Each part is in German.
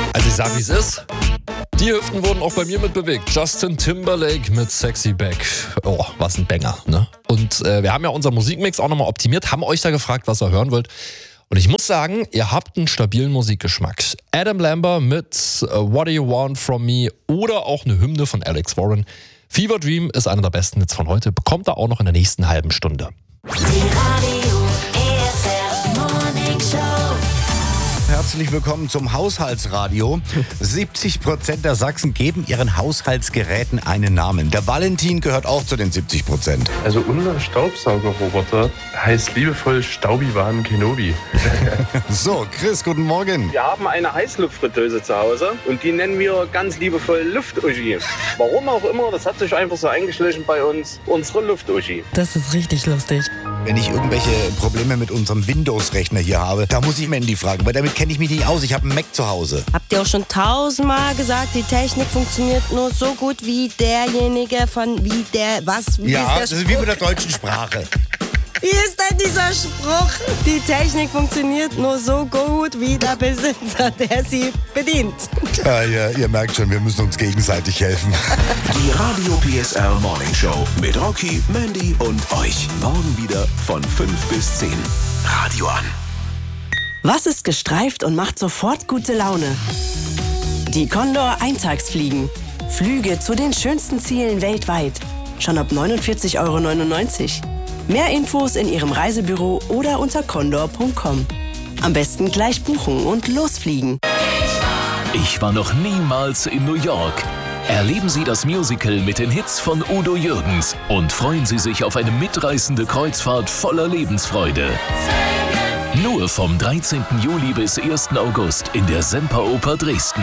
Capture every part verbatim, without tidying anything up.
Also ich sag, wie es ist. Die Hüften wurden auch bei mir mit bewegt. Justin Timberlake mit Sexy Back. Oh, was ein Banger, ne? Und äh, wir haben ja unseren Musikmix auch nochmal optimiert, haben euch da gefragt, was ihr hören wollt. Und ich muss sagen, ihr habt einen stabilen Musikgeschmack. Adam Lambert mit uh, What Do You Want From Me oder auch eine Hymne von Alex Warren. Fever Dream ist einer der besten Hits von heute, bekommt er auch noch in der nächsten halben Stunde. Herzlich willkommen zum Haushaltsradio. siebzig Prozent der Sachsen geben ihren Haushaltsgeräten einen Namen. Der Valentin gehört auch zu den siebzig Prozent. Also unser Staubsaugerroboter heißt liebevoll Staubi-Wan Kenobi. So, Chris, guten Morgen. Wir haben eine Heißluftfritteuse zu Hause und die nennen wir ganz liebevoll Luft-Uschi. Warum auch immer, das hat sich einfach so eingeschlichen bei uns, unsere Luft-Uschi. Das ist richtig lustig. Wenn ich irgendwelche Probleme mit unserem Windows-Rechner hier habe, da muss ich Mandy fragen, weil damit kenne ich mich nicht aus. Ich habe einen Mac zu Hause. Habt ihr auch schon tausendmal gesagt, die Technik funktioniert nur so gut wie derjenige von wie der, was, wie Ja, ist der das ist Spruch? wie mit der deutschen Sprache. Wie ist denn dieser Spruch? Die Technik funktioniert nur so gut wie der Besitzer, der sie bedient. Ja, ja, ihr merkt schon, wir müssen uns gegenseitig helfen. Die Radio P S R Morning Show mit Rocky, Mandy und euch. Morgen wieder von fünf bis zehn. Radio an. Was ist gestreift und macht sofort gute Laune? Die Condor Eintagsfliegen. Flüge zu den schönsten Zielen weltweit. Schon ab neunundvierzig Euro neunundneunzig. Mehr Infos in Ihrem Reisebüro oder unter condor punkt com. Am besten gleich buchen und losfliegen. Ich war noch niemals in New York. Erleben Sie das Musical mit den Hits von Udo Jürgens und freuen Sie sich auf eine mitreißende Kreuzfahrt voller Lebensfreude. Nur vom dreizehnten Juli bis ersten August in der Semperoper Dresden.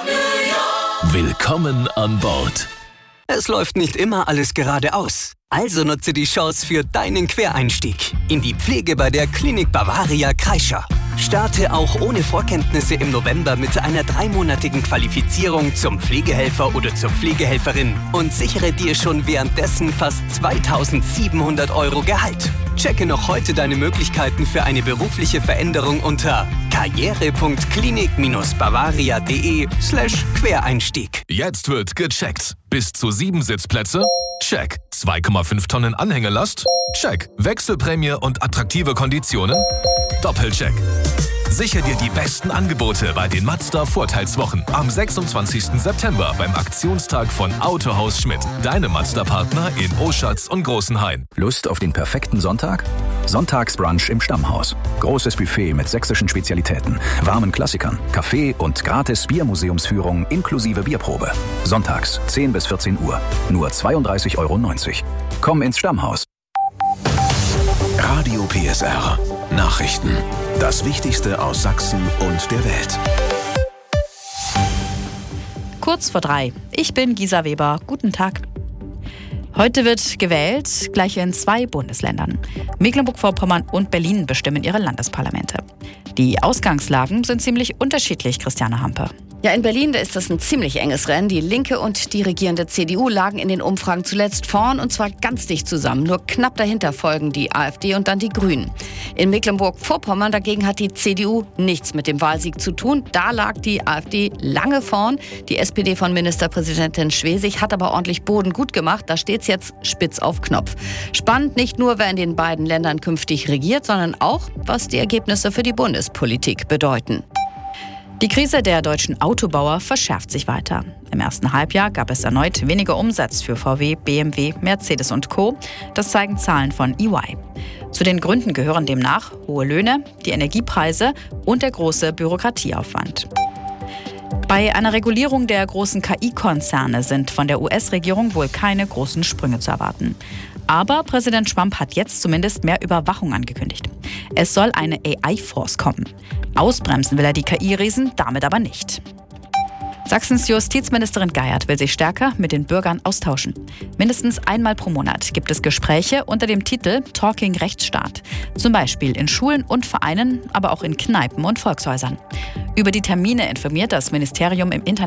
Willkommen an Bord. Es läuft nicht immer alles geradeaus. Also nutze die Chance für deinen Quereinstieg in die Pflege bei der Klinik Bavaria Kreischer. Starte auch ohne Vorkenntnisse im November mit einer dreimonatigen Qualifizierung zum Pflegehelfer oder zur Pflegehelferin und sichere dir schon währenddessen fast zweitausendsiebenhundert Euro Gehalt. Checke noch heute deine Möglichkeiten für eine berufliche Veränderung unter karriere punkt klinik bavaria punkt de slash Quereinstieg. Jetzt wird gecheckt. Bis zu sieben Sitzplätze? Check. zwei Komma fünf Tonnen Anhängelast? Check. Wechselprämie und attraktive Konditionen? Doppelcheck. Sicher dir die besten Angebote bei den Mazda Vorteilswochen am sechsundzwanzigsten September beim Aktionstag von Autohaus Schmidt. Deine Mazda-Partner in Oschatz und Großenhain. Lust auf den perfekten Sonntag? Sonntagsbrunch im Stammhaus. Großes Buffet mit sächsischen Spezialitäten, warmen Klassikern, Kaffee und gratis Biermuseumsführung inklusive Bierprobe. Sonntags zehn bis vierzehn Uhr. Nur zweiunddreißig Euro neunzig. Komm ins Stammhaus. Radio P S R. Nachrichten. Das Wichtigste aus Sachsen und der Welt. Kurz vor drei. Ich bin Gisa Weber. Guten Tag. Heute wird gewählt, gleich in zwei Bundesländern. Mecklenburg-Vorpommern und Berlin bestimmen ihre Landesparlamente. Die Ausgangslagen sind ziemlich unterschiedlich, Christiane Hampe. Ja, in Berlin, da ist das ein ziemlich enges Rennen. Die Linke und die regierende C D U lagen in den Umfragen zuletzt vorn und zwar ganz dicht zusammen. Nur knapp dahinter folgen die AfD und dann die Grünen. In Mecklenburg-Vorpommern dagegen hat die C D U nichts mit dem Wahlsieg zu tun. Da lag die AfD lange vorn. Die S P D von Ministerpräsidentin Schwesig hat aber ordentlich Boden gut gemacht. Da steht's jetzt spitz auf Knopf. Spannend nicht nur, wer in den beiden Ländern künftig regiert, sondern auch, was die Ergebnisse für die Bundespolitik bedeuten. Die Krise der deutschen Autobauer verschärft sich weiter. Im ersten Halbjahr gab es erneut weniger Umsatz für V W, B M W, Mercedes und Co. Das zeigen Zahlen von E Y. Zu den Gründen gehören demnach hohe Löhne, die Energiepreise und der große Bürokratieaufwand. Bei einer Regulierung der großen K I-Konzerne sind von der U S-Regierung wohl keine großen Sprünge zu erwarten. Aber Präsident Trump hat jetzt zumindest mehr Überwachung angekündigt. Es soll eine A I-Force kommen. Ausbremsen will er die K I-Riesen, damit aber nicht. Sachsens Justizministerin Geiert will sich stärker mit den Bürgern austauschen. Mindestens einmal pro Monat gibt es Gespräche unter dem Titel Talking Rechtsstaat. Zum Beispiel in Schulen und Vereinen, aber auch in Kneipen und Volkshäusern. Über die Termine informiert das Ministerium im Internet.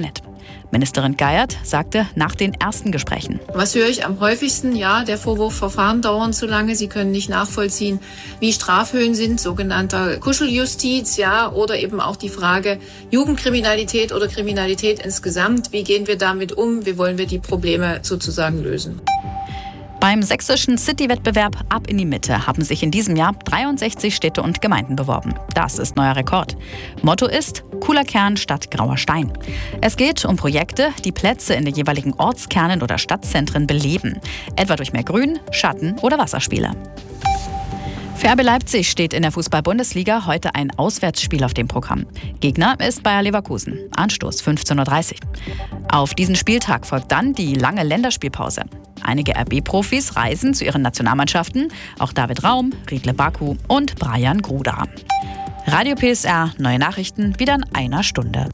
Ministerin Geiert sagte nach den ersten Gesprächen: Was höre ich am häufigsten? Ja, der Vorwurf, Verfahren dauern zu lange. Sie können nicht nachvollziehen, wie Strafhöhen sind, sogenannter Kuscheljustiz, ja, oder eben auch die Frage Jugendkriminalität oder Kriminalität insgesamt. Wie gehen wir damit um? Wie wollen wir die Probleme sozusagen lösen? Beim sächsischen City-Wettbewerb Ab in die Mitte haben sich in diesem Jahr dreiundsechzig Städte und Gemeinden beworben. Das ist neuer Rekord. Motto ist Cooler Kern statt grauer Stein. Es geht um Projekte, die Plätze in den jeweiligen Ortskernen oder Stadtzentren beleben. Etwa durch mehr Grün, Schatten oder Wasserspiele. Für R B Leipzig steht in der Fußball-Bundesliga heute ein Auswärtsspiel auf dem Programm. Gegner ist Bayer Leverkusen. Anstoß fünfzehn Uhr dreißig. Auf diesen Spieltag folgt dann die lange Länderspielpause. Einige R B-Profis reisen zu ihren Nationalmannschaften, auch David Raum, Riedle Baku und Brian Gruda. Radio P S R, neue Nachrichten wieder in einer Stunde.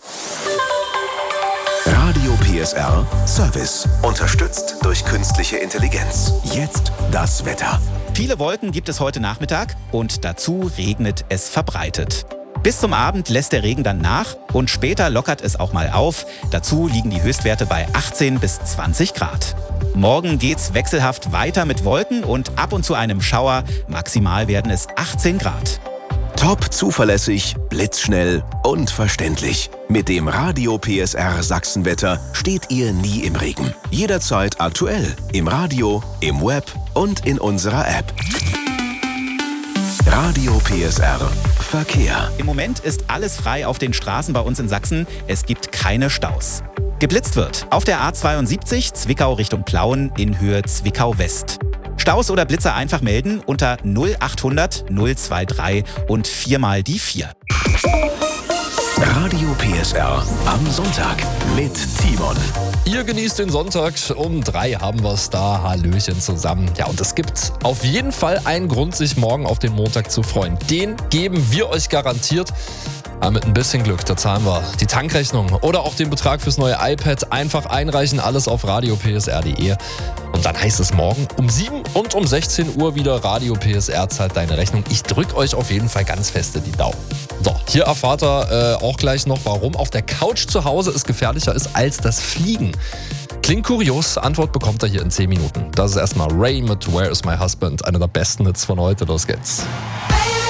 Radio P S R Service. Unterstützt durch künstliche Intelligenz. Jetzt das Wetter. Viele Wolken gibt es heute Nachmittag und dazu regnet es verbreitet. Bis zum Abend lässt der Regen dann nach und später lockert es auch mal auf. Dazu liegen die Höchstwerte bei achtzehn bis zwanzig Grad. Morgen geht's wechselhaft weiter mit Wolken und ab und zu einem Schauer. Maximal werden es achtzehn Grad. Top zuverlässig, blitzschnell und verständlich. Mit dem Radio P S R Sachsenwetter steht ihr nie im Regen. Jederzeit aktuell. Im Radio, im Web und in unserer App. Radio P S R Verkehr. Im Moment ist alles frei auf den Straßen bei uns in Sachsen. Es gibt keine Staus. Geblitzt wird auf der A zweiundsiebzig Zwickau Richtung Plauen in Höhe Zwickau West. Staus oder Blitzer einfach melden unter null achthundert null dreiundzwanzig und viermal die vier. Radio P S R am Sonntag mit Timon. Ihr genießt den Sonntag. Um drei haben wir es da. Hallöchen zusammen. Ja, und es gibt auf jeden Fall einen Grund, sich morgen auf den Montag zu freuen. Den geben wir euch garantiert. Aber mit ein bisschen Glück, da zahlen wir die Tankrechnung oder auch den Betrag fürs neue iPad. Einfach einreichen, alles auf radio p s r punkt d e. Und dann heißt es morgen um sieben und um sechzehn Uhr wieder Radio P S R zahlt deine Rechnung. Ich drücke euch auf jeden Fall ganz feste die Daumen. So, hier erfahrt ihr äh, auch gleich noch, warum auf der Couch zu Hause es gefährlicher ist als das Fliegen. Klingt kurios, Antwort bekommt ihr hier in zehn Minuten. Das ist erstmal Ray mit Where is my husband? Einer der besten Hits von heute, los geht's.